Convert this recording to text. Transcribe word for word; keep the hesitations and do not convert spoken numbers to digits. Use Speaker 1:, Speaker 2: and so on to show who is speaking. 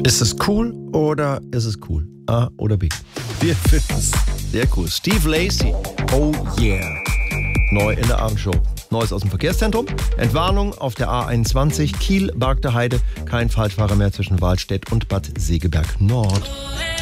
Speaker 1: Ist es cool oder ist es cool? A oder B? Wir finden es sehr cool. Steve Lacy, oh yeah. Neu in der Abendshow. Neues aus dem Verkehrszentrum. Entwarnung auf der A einundzwanzig, Kiel, Bargter Heide. Kein Falschfahrer mehr zwischen Wahlstedt und Bad Segeberg Nord.